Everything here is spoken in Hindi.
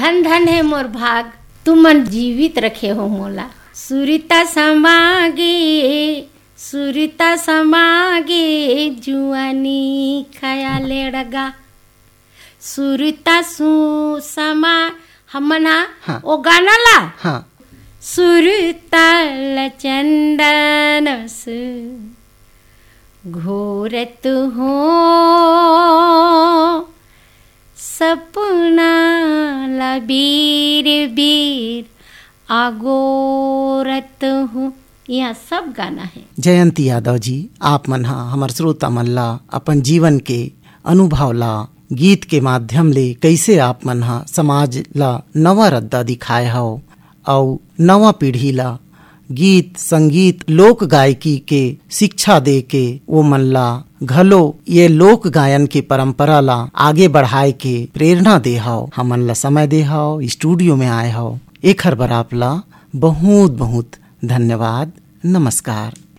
धन धन है मोर भाग, तुम मन जीवित रखे हो मोला। सुरिता समागे जुआनी खाया लेड़गा। सुरिता समा हमन हाँ। ओ गाना ला हाँ। सुरताल चंदनस घोरत हो सपना लबीर बीर आगोरत हूँ। यह सब गाना है। जयंती यादव जी, आप मन हमर श्रोता मन ला अपन जीवन के अनुभव ला गीत के माध्यम ले कैसे आप मन समाज ला नवा रद्दा दिखाए हो और नवा पीढ़ी ला गीत संगीत लोक गायकी के शिक्षा दे के वो मन ला घलो ये लोक गायन के परंपरा ला आगे बढ़ाए के प्रेरणा दे हो, हमन ला समय दे हो, स्टूडियो में आए हो। एक हर बार आप ला बहुत बहुत धन्यवाद। नमस्कार।